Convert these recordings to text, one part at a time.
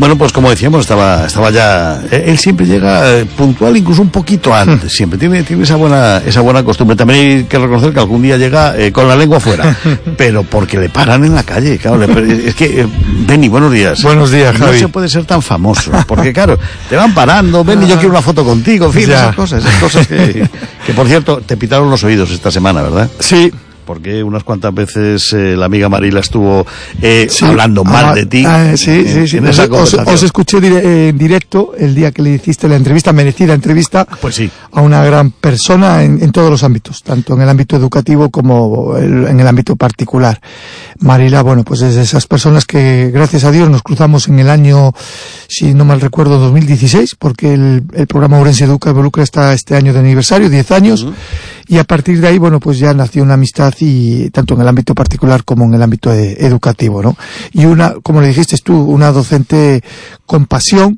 Bueno, pues como decíamos, estaba ya... Él siempre llega puntual, incluso un poquito antes, siempre. Tiene esa buena costumbre. También hay que reconocer que algún día llega con la lengua fuera, pero porque le paran en la calle, claro. Es que, Beni, buenos días. Buenos días, Javi. No se puede ser tan famoso, porque claro, te van parando, Beni, yo quiero una foto contigo, en fin, esas cosas que por cierto, te pitaron los oídos esta semana, ¿verdad? Sí. Porque unas cuantas veces la amiga Marila estuvo hablando mal de ti. Sí. Os escuché en directo el día que le hiciste la entrevista, merecida entrevista, pues sí, a una gran persona en todos los ámbitos, tanto en el ámbito educativo como en el ámbito particular. Marila, bueno, pues es de esas personas que, gracias a Dios, nos cruzamos en el año, si no mal recuerdo, 2016, porque el programa Ourense Educa Evolucra está este año de aniversario, 10 años, y a partir de ahí, bueno, pues ya nació una amistad, y tanto en el ámbito particular como en el ámbito educativo, ¿no? Y como le dijiste tú, una docente con pasión,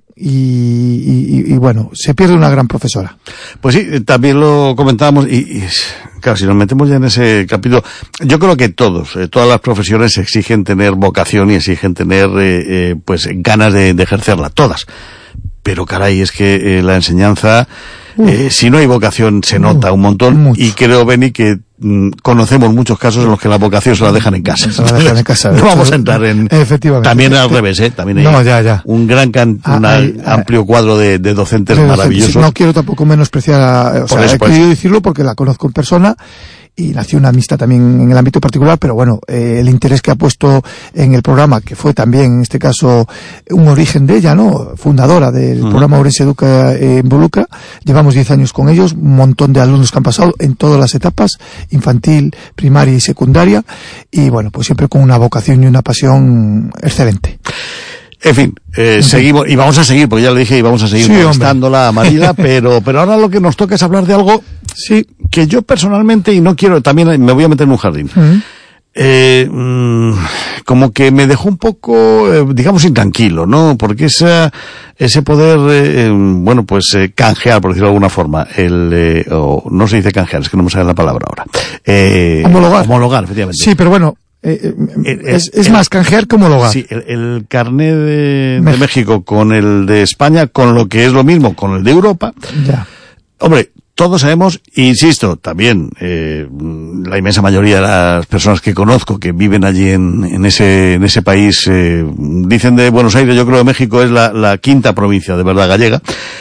y bueno, se pierde una gran profesora. Pues sí, también lo comentábamos y claro, si nos metemos ya en ese capítulo, yo creo que todas las profesiones exigen tener vocación y exigen tener pues ganas de ejercerla, todas. Pero caray, es que la enseñanza, si no hay vocación, se nota un montón. Mucho. Y creo, Beni, que conocemos muchos casos en los que la vocación se la dejan en casa. Se la dejan en casa. No vamos a entrar en... Efectivamente. También al revés, También hay un gran amplio cuadro de docentes maravillosos. No quiero tampoco menospreciar, he querido decirlo porque la conozco en persona, y nació una amistad también en el ámbito particular, pero bueno, el interés que ha puesto en el programa, que fue también, en este caso, un origen de ella, ¿no? Fundadora del programa Ourense Educa Evolucra. Llevamos 10 años con ellos, un montón de alumnos que han pasado en todas las etapas, infantil, primaria y secundaria, y bueno, pues siempre con una vocación y una pasión excelente. En fin, seguimos, y vamos a seguir, porque ya le dije, y vamos a seguir molestándola a Marila, pero ahora lo que nos toca es hablar de algo, sí, que yo personalmente, y no quiero, también me voy a meter en un jardín, como que me dejó un poco, digamos, intranquilo, ¿no? Porque ese poder, bueno, pues canjear, por decirlo de alguna forma, o no se dice canjear, es que no me sale la palabra ahora. Homologar, efectivamente. Sí, pero bueno. Es más canjear que homologar. Sí, el carné de México con el de España, con lo que es lo mismo, con el de Europa. Ya. Hombre, todos sabemos, insisto, también, la inmensa mayoría de las personas que conozco que viven allí en ese país, dicen de Buenos Aires, yo creo que México es la quinta provincia de verdad gallega,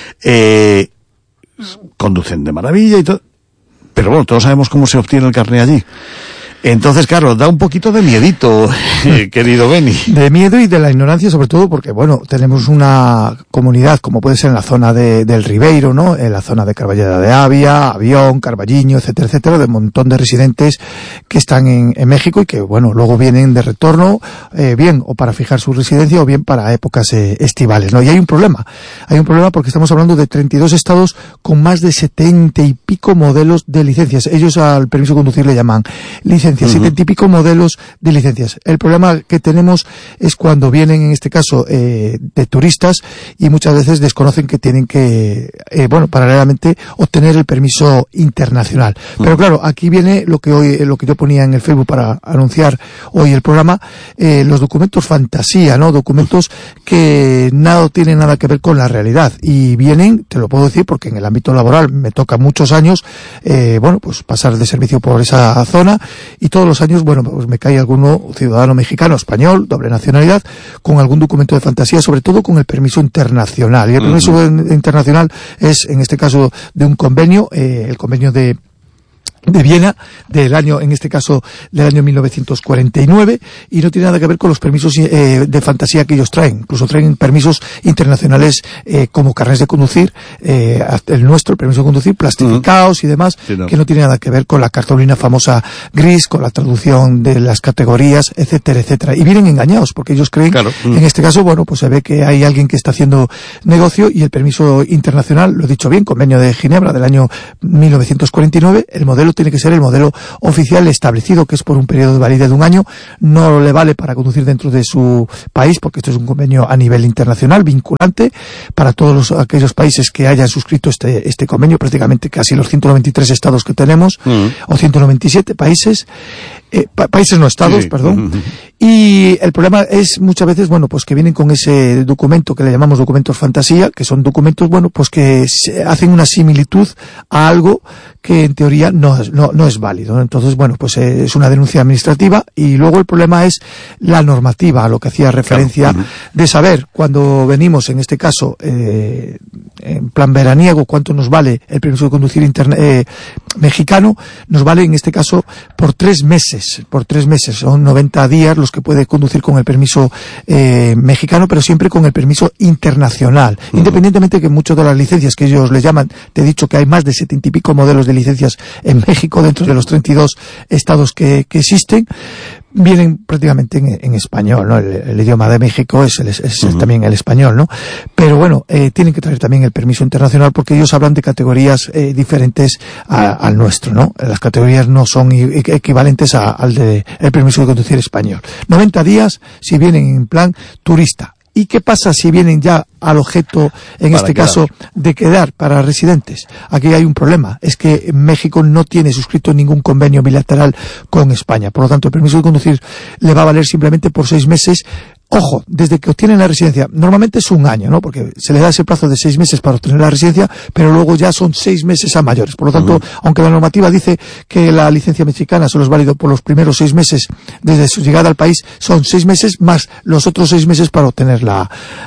conducen de maravilla y todo, pero bueno, todos sabemos cómo se obtiene el carné allí. Entonces, claro, da un poquito de miedito, querido Beni. De miedo y de la ignorancia, sobre todo porque, bueno, tenemos una comunidad, como puede ser en la zona del Ribeiro, ¿no? En la zona de Carballeda de Avia, Avión, Carballiño, etcétera, de un montón de residentes que están en México y que, bueno, luego vienen de retorno, bien o para fijar su residencia o bien para épocas estivales, ¿no? Y hay un problema porque estamos hablando de 32 estados con más de 70 y pico modelos de licencias. Ellos al permiso de conducir le llaman licencias. 70 y pico modelos de licencias. El problema que tenemos es cuando vienen, en este caso, de turistas y muchas veces desconocen que tienen que, paralelamente obtener el permiso internacional. Pero claro, aquí viene lo que yo ponía en el Facebook para anunciar hoy el programa, los documentos fantasía, ¿no? Documentos que tienen nada que ver con la realidad y vienen, te lo puedo decir porque en el ámbito laboral me toca muchos años, pues pasar de servicio por esa zona. Y todos los años, pues me cae alguno ciudadano mexicano, español, doble nacionalidad, con algún documento de fantasía, sobre todo con el permiso internacional. Y el permiso internacional es, en este caso, de un convenio, el convenio de Viena, en este caso, del año 1949, y no tiene nada que ver con los permisos de fantasía que ellos traen. Incluso traen permisos internacionales como carnés de conducir, el nuestro, el permiso de conducir, plastificados y demás, que no tiene nada que ver con la cartulina famosa gris, con la traducción de las categorías, etcétera. Y vienen engañados, porque ellos creen, en este caso, pues se ve que hay alguien que está haciendo negocio, y el permiso internacional, lo he dicho bien, convenio de Ginebra del año 1949, el modelo tiene que ser el modelo oficial establecido, que es por un periodo de validez de un año. No le vale para conducir dentro de su país, porque esto es un convenio a nivel internacional, vinculante para todos aquellos países que hayan suscrito este convenio, prácticamente casi los 193 estados que tenemos, o 197 países. países no estados, perdón. Y el problema es muchas veces, bueno, pues que vienen con ese documento que le llamamos documentos fantasía, que son documentos, bueno, pues que hacen una similitud a algo que en teoría no es válido, ¿no? Entonces, bueno, pues es una denuncia administrativa, y luego el problema es la normativa, a lo que hacía referencia, de saber cuando venimos, en este caso, en plan veraniego, cuánto nos vale el permiso de conducir mexicano. Nos vale en este caso por 3 meses, son 90 días los que puede conducir con el permiso mexicano, pero siempre con el permiso internacional, independientemente que muchas de las licencias que ellos les llaman, te he dicho que hay más de 70 y pico modelos de licencias en México dentro de los 32 estados que existen, vienen prácticamente en español, ¿no? El idioma de México es también el español, ¿no? Pero bueno, tienen que traer también el permiso internacional, porque ellos hablan de categorías diferentes al nuestro, ¿no? Las categorías no son equivalentes al de el permiso de conducir español. 90 días si vienen en plan turista. ¿Y qué pasa si vienen ya al objeto, en este caso, de quedar para residentes? Aquí hay un problema, es que México no tiene suscrito ningún convenio bilateral con España. Por lo tanto, el permiso de conducir le va a valer simplemente por 6 meses. Ojo, desde que obtienen la residencia, normalmente es 1 año, ¿no? Porque se le da ese plazo de 6 meses para obtener la residencia, pero luego ya son 6 meses a mayores. Por lo tanto, aunque la normativa dice que la licencia mexicana solo es válido por los primeros 6 meses desde su llegada al país, son 6 meses más los otros 6 meses para obtener la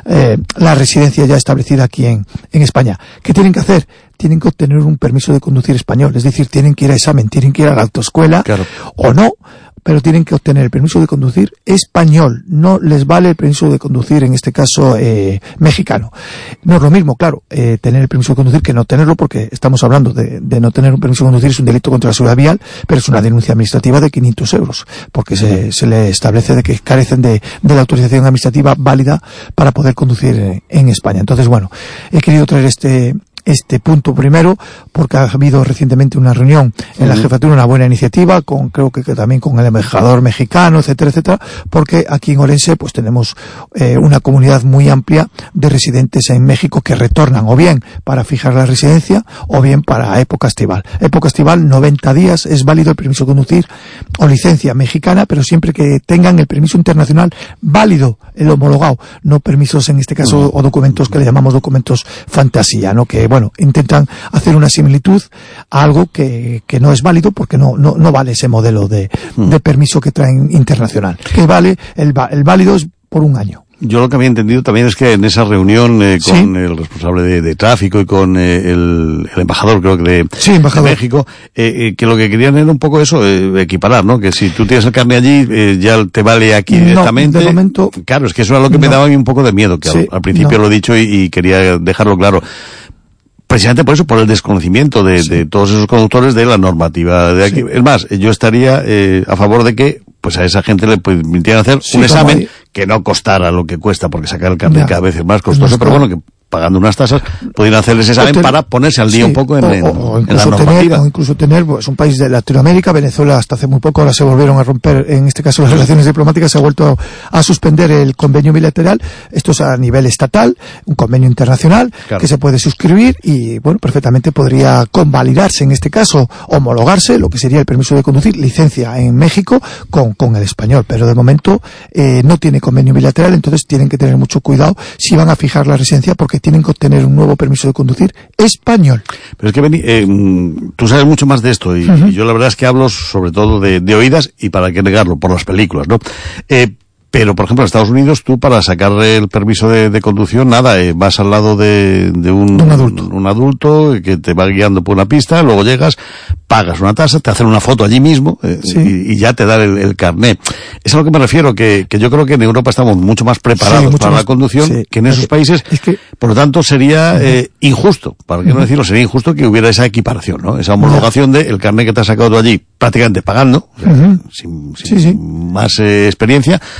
residencia ya establecida aquí en España. ¿Qué tienen que hacer? Tienen que obtener un permiso de conducir español, es decir, tienen que ir a examen, tienen que ir a la autoescuela, o no, pero tienen que obtener el permiso de conducir español. No les vale el permiso de conducir, en este caso, mexicano. No es lo mismo, claro, tener el permiso de conducir que no tenerlo, porque estamos hablando de no tener un permiso de conducir, es un delito contra la seguridad vial, pero es una denuncia administrativa de 500 euros, porque se le establece de que carecen de la autorización administrativa válida para poder conducir en España. Entonces, bueno, he querido traer este punto primero, porque ha habido recientemente una reunión en la jefatura, una buena iniciativa, creo que también con el embajador mexicano, etcétera, etcétera, porque aquí en Orense pues tenemos una comunidad muy amplia de residentes en México que retornan o bien para fijar la residencia o bien para época estival. Época estival, 90 días, es válido el permiso de conducir o licencia mexicana, pero siempre que tengan el permiso internacional válido, el homologado, no permisos en este caso o documentos que le llamamos documentos fantasía, ¿no? Que bueno, intentan hacer una similitud a algo que no es válido, porque no vale ese modelo de permiso que traen internacional. Que vale, el válido es por 1 año. Yo lo que había entendido también es que en esa reunión con el responsable de tráfico y con el embajador, creo que de México, que lo que querían era un poco eso, equiparar, ¿no? Que si tú tienes el carnet allí, ya te vale aquí directamente. De momento, claro, es que eso era lo que me daba a mí un poco de miedo, que al principio lo he dicho y quería dejarlo claro. Precisamente por eso, por el desconocimiento de todos esos conductores de la normativa de aquí. Es más, yo estaría a favor de que pues a esa gente le permitieran hacer un examen que no costara lo que cuesta, porque sacar el carnet cada vez es más costoso, pero bueno, que pagando unas tasas podrían hacer ese examen para ponerse al día un poco en la normativa. O incluso tener, pues, un país de Latinoamérica, Venezuela hasta hace muy poco, ahora se volvieron a romper, en este caso las relaciones diplomáticas, se ha vuelto a suspender el convenio bilateral. Esto es a nivel estatal, un convenio internacional que se puede suscribir y, bueno, perfectamente podría convalidarse, en este caso, homologarse, lo que sería el permiso de conducir, licencia en México, con el español. Pero de momento no tiene convenio bilateral, entonces tienen que tener mucho cuidado si van a fijar la residencia, porque tienen que obtener un nuevo permiso de conducir español. Pero es que, tú sabes mucho más de esto, y yo la verdad es que hablo sobre todo de oídas, y para qué negarlo, por las películas, ¿no? Pero, por ejemplo, en Estados Unidos, tú para sacar el permiso de conducción, vas al lado de un adulto que te va guiando por una pista, luego llegas, pagas una tasa, te hacen una foto allí mismo, y ya te dan el carnet. Es a lo que me refiero, que yo creo que en Europa estamos mucho más preparados para la conducción que en esos países. Por lo tanto, sería injusto, para qué no decirlo, sería injusto que hubiera esa equiparación, ¿no? Esa homologación del carnet que te has sacado tú allí, prácticamente pagando, sin más experiencia,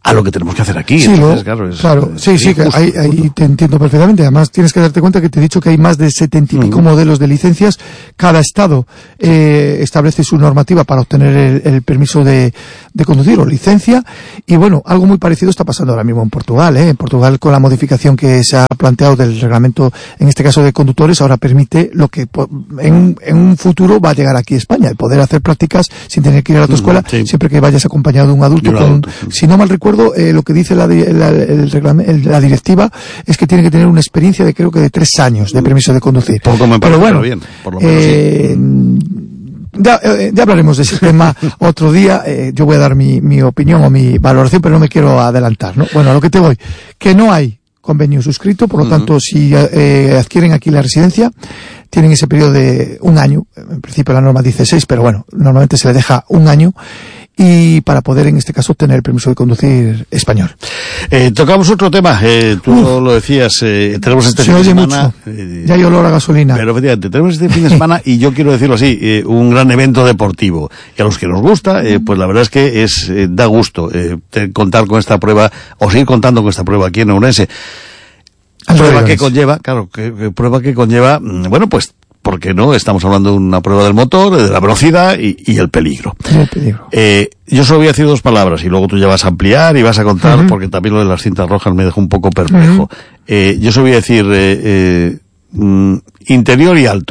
a lo que tenemos que hacer aquí. Sí, Entonces, claro, sí, que ahí te entiendo perfectamente. Además, tienes que darte cuenta que te he dicho que hay más de 70 y pico modelos de licencias. Cada estado establece su normativa para obtener el permiso de conducir o licencia. Y bueno, algo muy parecido está pasando ahora mismo en Portugal. En Portugal, con la modificación que se ha planteado del reglamento, en este caso de conductores, ahora permite lo que en un futuro va a llegar aquí a España, el poder hacer prácticas sin tener que ir a la autoescuela, siempre que vayas acompañado de un adulto. Si no mal recuerdo, lo que dice la directiva es que tiene que tener una experiencia creo que de 3 años de permiso de conducir. Poco me parece, pero bueno, bien, por lo menos ya hablaremos de ese tema otro día. Yo voy a dar mi opinión o mi valoración, pero no me quiero adelantar, ¿no? Bueno, a lo que te voy, que no hay convenio suscrito, por lo tanto, si adquieren aquí la residencia, tienen ese periodo de 1 año. En principio la norma dice 6, pero bueno, normalmente se le deja 1 año, y para poder en este caso obtener el permiso de conducir español. Tocamos otro tema, tú lo decías, tenemos este fin de semana. Ya hay olor a gasolina. Pero efectivamente, tenemos este fin de semana y yo quiero decirlo así, un gran evento deportivo. Y a los que nos gusta, pues la verdad es que da gusto contar con esta prueba, o seguir contando con esta prueba aquí en Ourense. Prueba que conlleva, prueba que conlleva, bueno, pues, ¿por qué no? Estamos hablando de una prueba del motor, de la velocidad y el peligro. Yo solo voy a decir 2 palabras y luego tú ya vas a ampliar y vas a contar, porque también lo de las cintas rojas me dejó un poco perplejo. Yo solo voy a decir interior y alto.